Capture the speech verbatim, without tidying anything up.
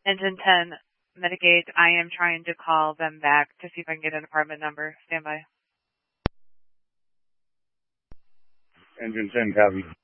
Engine ten, mitigate. I am trying to call them back to see if I can get an apartment number. Stand by. Engine ten, copy.